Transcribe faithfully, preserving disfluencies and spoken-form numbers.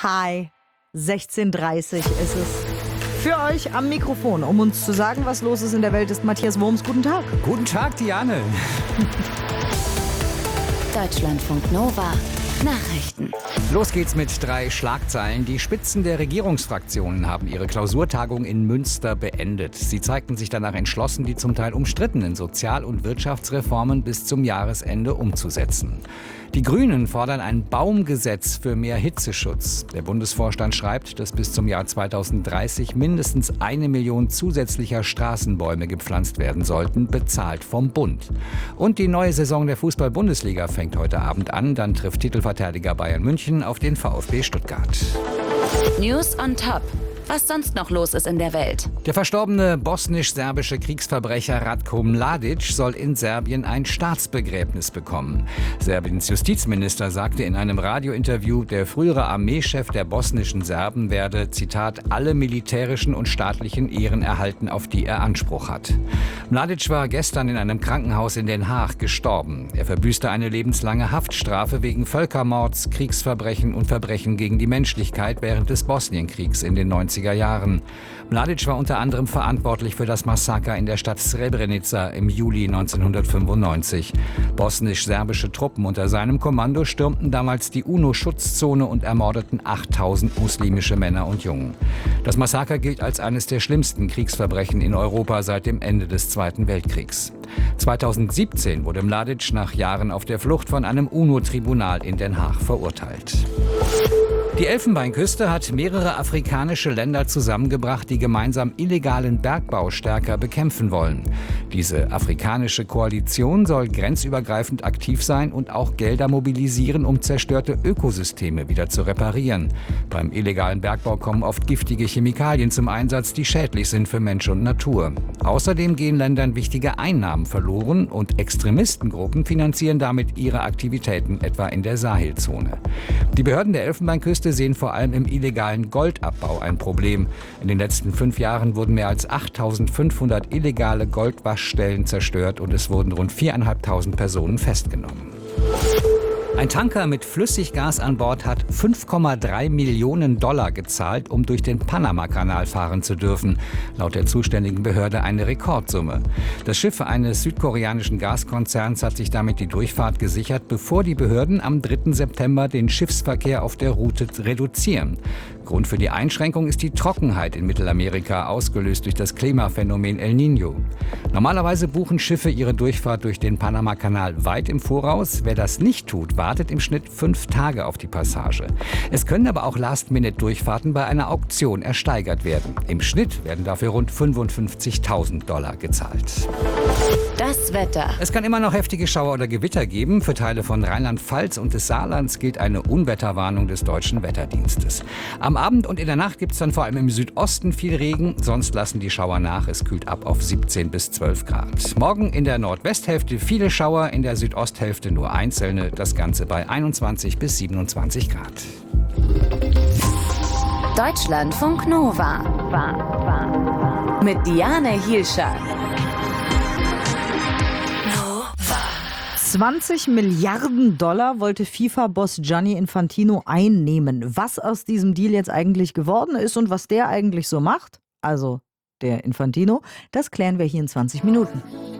Hi, sechzehn Uhr dreißig ist es. Für euch am Mikrofon, um uns zu sagen, was los ist in der Welt, ist Matthias Wurms. Guten Tag. Guten Tag, Diane. Deutschlandfunk Nova. Nachrichten. Los geht's mit drei Schlagzeilen. Die Spitzen der Regierungsfraktionen haben ihre Klausurtagung in Münster beendet. Sie zeigten sich danach entschlossen, die zum Teil umstrittenen Sozial- und Wirtschaftsreformen bis zum Jahresende umzusetzen. Die Grünen fordern ein Baumgesetz für mehr Hitzeschutz. Der Bundesvorstand schreibt, dass bis zum Jahr zweitausenddreißig mindestens eine Million zusätzlicher Straßenbäume gepflanzt werden sollten, bezahlt vom Bund. Und die neue Saison der Fußball-Bundesliga fängt heute Abend an. Dann trifft Titelverteidiger Bayern München auf den VfB Stuttgart. News on Top. Was sonst noch los ist in der Welt. Der verstorbene bosnisch-serbische Kriegsverbrecher Ratko Mladic soll in Serbien ein Staatsbegräbnis bekommen. Serbiens Justizminister sagte in einem Radiointerview, der frühere Armeechef der bosnischen Serben werde, Zitat, alle militärischen und staatlichen Ehren erhalten, auf die er Anspruch hat. Mladic war gestern in einem Krankenhaus in Den Haag gestorben. Er verbüßte eine lebenslange Haftstrafe wegen Völkermords, Kriegsverbrechen und Verbrechen gegen die Menschlichkeit während des Bosnienkriegs in den neunziger Jahren. Mladic war unter anderem verantwortlich für das Massaker in der Stadt Srebrenica im Juli neunzehnhundertfünfundneunzig. Bosnisch-serbische Truppen unter seinem Kommando stürmten damals die UNO-Schutzzone und ermordeten achttausend muslimische Männer und Jungen. Das Massaker gilt als eines der schlimmsten Kriegsverbrechen in Europa seit dem Ende des Zweiten Weltkriegs. zweitausendsiebzehn wurde Mladic nach Jahren auf der Flucht von einem UNO-Tribunal in Den Haag verurteilt. Die Elfenbeinküste hat mehrere afrikanische Länder zusammengebracht, die gemeinsam illegalen Bergbau stärker bekämpfen wollen. Diese afrikanische Koalition soll grenzübergreifend aktiv sein und auch Gelder mobilisieren, um zerstörte Ökosysteme wieder zu reparieren. Beim illegalen Bergbau kommen oft giftige Chemikalien zum Einsatz, die schädlich sind für Mensch und Natur. Außerdem gehen Ländern wichtige Einnahmen verloren und Extremistengruppen finanzieren damit ihre Aktivitäten, etwa in der Sahelzone. Die Behörden der Elfenbeinküste sehen vor allem im illegalen Goldabbau ein Problem. In den letzten fünf Jahren wurden mehr als achttausendfünfhundert illegale Goldwaschstellen zerstört und es wurden rund viertausendfünfhundert Personen festgenommen. Ein Tanker mit Flüssiggas an Bord hat fünf Komma drei Millionen Dollar gezahlt, um durch den Panamakanal fahren zu dürfen. Laut der zuständigen Behörde eine Rekordsumme. Das Schiff eines südkoreanischen Gaskonzerns hat sich damit die Durchfahrt gesichert, bevor die Behörden am dritten September den Schiffsverkehr auf der Route reduzieren. Grund für die Einschränkung ist die Trockenheit in Mittelamerika, ausgelöst durch das Klimaphänomen El Niño. Normalerweise buchen Schiffe ihre Durchfahrt durch den Panamakanal weit im Voraus. Wer das nicht tut, wartet im Schnitt fünf Tage auf die Passage. Es können aber auch Last-Minute-Durchfahrten bei einer Auktion ersteigert werden. Im Schnitt werden dafür rund fünfundfünfzigtausend Dollar gezahlt. Das Wetter. Es kann immer noch heftige Schauer oder Gewitter geben. Für Teile von Rheinland-Pfalz und des Saarlands gilt eine Unwetterwarnung des Deutschen Wetterdienstes. Am Abend und in der Nacht gibt es dann vor allem im Südosten viel Regen. Sonst lassen die Schauer nach. Es kühlt ab auf siebzehn bis zwölf Grad. Morgen in der Nordwesthälfte viele Schauer, in der Südosthälfte nur einzelne. Das Ganze bei einundzwanzig bis siebenundzwanzig Grad. Deutschlandfunk Nova. Mit Diane Hielscher. zwanzig Milliarden Dollar wollte FIFA-Boss Gianni Infantino einnehmen. Was aus diesem Deal jetzt eigentlich geworden ist und was der eigentlich so macht, also der Infantino, das klären wir hier in zwanzig Minuten.